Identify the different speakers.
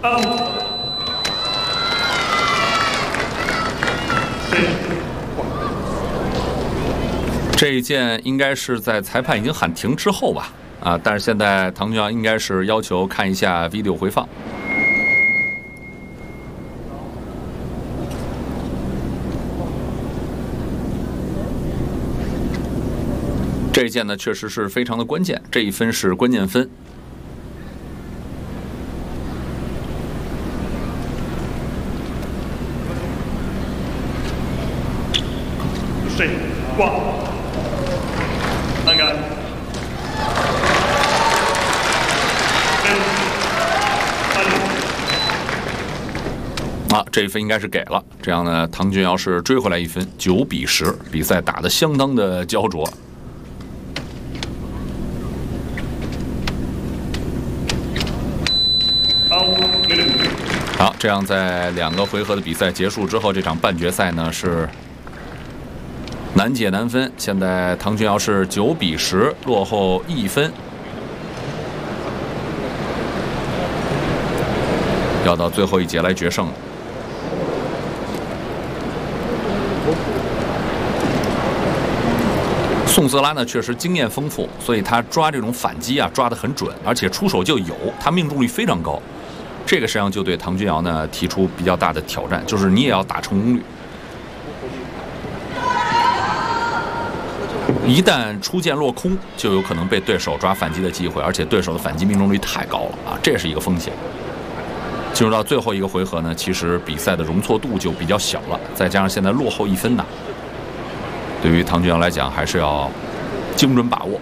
Speaker 1: 这一箭应该是在裁判已经喊停之后吧？啊，但是现在唐俊尧应该是要求看一下 video 回放。这一箭呢，确实是非常的关键，这一分是关键分。
Speaker 2: 水挂，栏杆，
Speaker 1: 啊，这一分应该是给了，这样呢，唐俊尧是追回来一分，9比10，比赛打得相当的焦灼。好，这样在2个回合的比赛结束之后，这场半决赛呢是难解难分。现在唐俊尧是9比10，落后1分，要到最后一节来决胜了。宋瑟拉呢确实经验丰富，所以他抓这种反击啊抓得很准，而且出手就有，他命中率非常高。这个实际上就对唐俊尧呢提出比较大的挑战，就是你也要打成功率。一旦出箭落空，就有可能被对手抓反击的机会，而且对手的反击命中率太高了啊，这是一个风险。进入到最后一个回合呢，其实比赛的容错度就比较小了，再加上现在落后1分呢，对于唐俊尧来讲还是要精准把握。